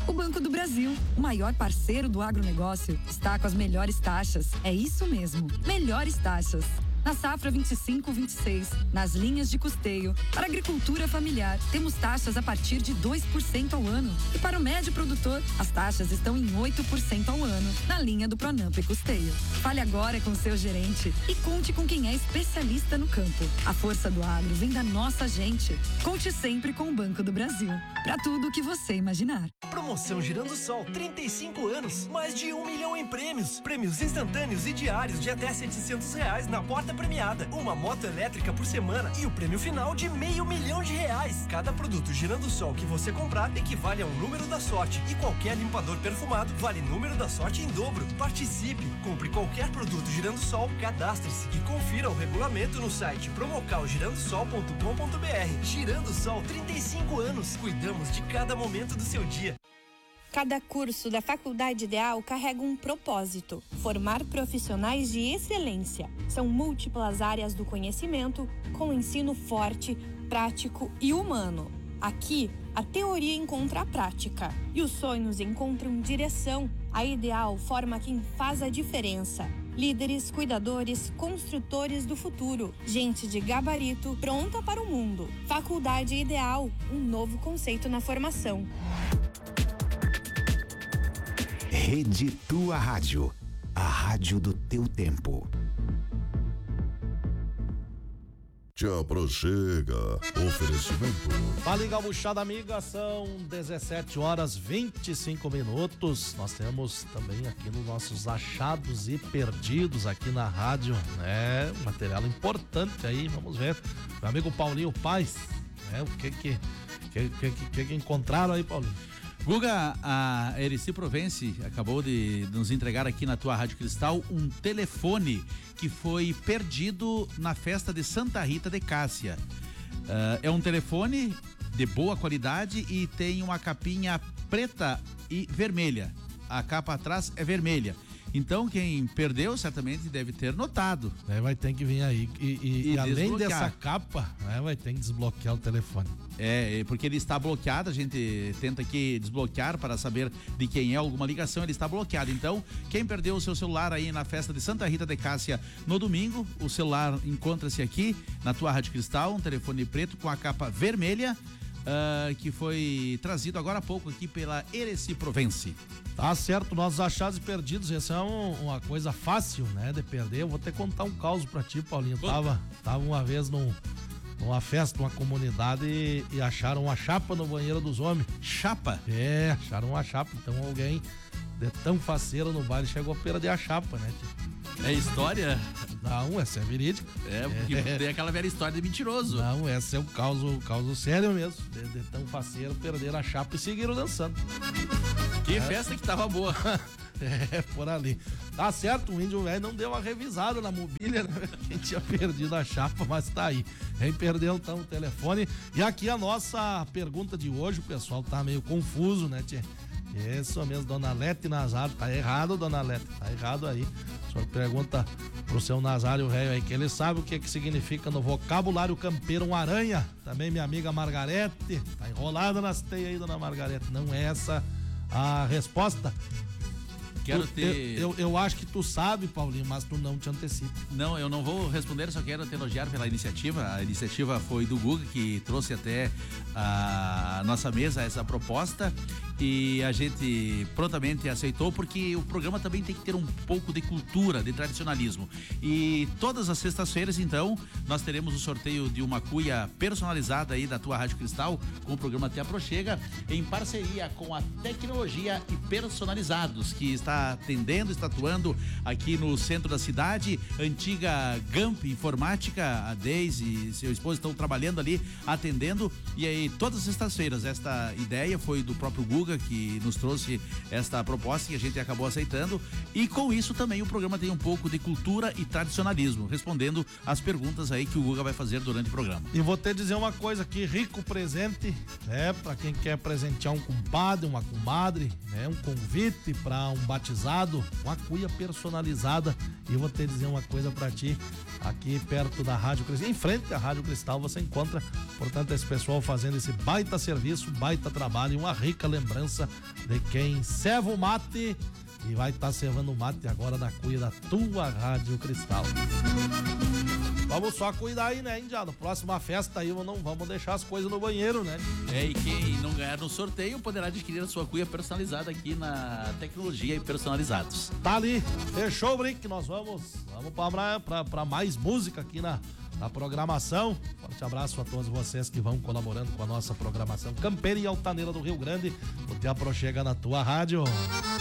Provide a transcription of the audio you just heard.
O Banco do Brasil, o maior parceiro do agronegócio, está com as melhores taxas. É isso mesmo, melhores taxas. Na safra 25-26, nas linhas de custeio, para a agricultura familiar, temos taxas a partir de 2% ao ano. E para o médio produtor, as taxas estão em 8% ao ano, na linha do Pronamp e Custeio. Fale agora com seu gerente e conte com quem é especialista no campo. A força do agro vem da nossa gente. Conte sempre com o Banco do Brasil. Para tudo o que você imaginar. Promoção Girando Sol, 35 anos, mais de 1 milhão em prêmios. Prêmios instantâneos e diários de até R$700 na porta premiada. Uma moto elétrica por semana e o prêmio final de R$500 mil. Cada produto Girando Sol que você comprar equivale a um número da sorte. E qualquer limpador perfumado vale número da sorte em dobro. Participe, compre qualquer produto Girando Sol, cadastre-se e confira o regulamento no site promocalgirandosol.com.br. Girando Sol, 35 anos. Cuidamos de cada momento do seu dia. Cada curso da Faculdade Ideal carrega um propósito: formar profissionais de excelência. São múltiplas áreas do conhecimento, com ensino forte, prático e humano. Aqui, a teoria encontra a prática e os sonhos encontram direção. A Ideal forma quem faz a diferença. Líderes, cuidadores, construtores do futuro. Gente de gabarito pronta para o mundo. Faculdade Ideal, um novo conceito na formação. Rede Tua Rádio, a rádio do teu tempo. Te aproxega. Oferecimento. Fala, gaúchada amiga, são 17h25. Nós temos também aqui nos nossos achados e perdidos aqui na rádio, né? Material importante aí, vamos ver. Meu amigo Paulinho Paz, né? O que encontraram aí, Paulinho? Guga, a Erici Provence acabou de nos entregar aqui na tua Rádio Cristal um telefone que foi perdido na festa de Santa Rita de Cássia. É um telefone de boa qualidade e tem uma capinha preta e vermelha. A capa atrás é vermelha. Então quem perdeu certamente deve ter notado. Vai ter que vir aí e além dessa capa, vai ter que desbloquear o telefone. Porque ele está bloqueado, a gente tenta aqui desbloquear para saber de quem é alguma ligação, ele está bloqueado. Então, quem perdeu o seu celular aí na festa de Santa Rita de Cássia no domingo, o celular encontra-se aqui na tua Rádio Cristal, um telefone preto com a capa vermelha, que foi trazido agora há pouco aqui pela Erici Provence. Tá certo, nossos achados e perdidos, essa é uma coisa fácil, né, de perder. Eu vou até contar um caos pra ti, Paulinho. Tava uma vez numa festa, numa comunidade e acharam uma chapa no banheiro dos homens. Chapa? Acharam uma chapa. Então alguém de tão faceiro no baile chegou a perder a chapa, né, tio? É história? Não, essa é verídica. Porque tem aquela velha história de mentiroso. Não, essa é o caos sério mesmo. De tão faceiro, perderam a chapa e seguiram dançando. Que festa que tava boa. Por ali. Tá certo, o índio velho não deu uma revisada na mobília, né? Quem tinha perdido a chapa, mas tá aí. Quem perdeu então o telefone. E aqui a nossa pergunta de hoje, o pessoal tá meio confuso, né, tchê? Isso mesmo, dona Lete Nazário. Tá errado, dona Lete. Tá errado aí. O senhor pergunta pro seu Nazário Velho aí, que ele sabe o que significa no vocabulário campeiro um aranha. Também minha amiga Margarete. Tá enrolada nas teias aí, dona Margarete. Não é essa a resposta. Eu acho que tu sabe, Paulinho, mas tu não te antecipa. Não, eu não vou responder, só quero te elogiar pela iniciativa. A iniciativa foi do Guga, que trouxe até a nossa mesa essa proposta e a gente prontamente aceitou, porque o programa também tem que ter um pouco de cultura, de tradicionalismo. E todas as sextas-feiras, então, nós teremos o sorteio de uma cuia personalizada aí da tua Rádio Cristal, com o programa Te Aproxega, em parceria com a Tecnologia e Personalizados, que está atuando aqui no centro da cidade. Antiga Gamp Informática, a Deise e seu esposo estão trabalhando ali, atendendo. E aí, todas as sextas-feiras, esta ideia foi do próprio Guga, que nos trouxe esta proposta que a gente acabou aceitando. E com isso também o programa tem um pouco de cultura e tradicionalismo, respondendo as perguntas aí que o Guga vai fazer durante o programa. E vou te dizer uma coisa aqui, rico presente, né? Pra quem quer presentear um compadre, uma comadre, né? Um convite para um bate climatizado, uma cuia personalizada. E eu vou te dizer uma coisa pra ti, aqui perto da Rádio Cristal, em frente à Rádio Cristal, você encontra, portanto, esse pessoal fazendo esse baita serviço, baita trabalho e uma rica lembrança de quem ceva o mate e vai estar cevando o mate agora na cuia da tua Rádio Cristal. Vamos só cuidar aí, né, Indiado? Próxima festa aí, não vamos deixar as coisas no banheiro, né? E quem não ganhar no sorteio poderá adquirir a sua cuia personalizada aqui na Tecnologia e Personalizados. Tá ali, fechou o brinque, nós vamos pra mais música aqui na programação. Forte abraço a todos vocês que vão colaborando com a nossa programação campeira e altaneira do Rio Grande. O Te Aproxega na tua rádio.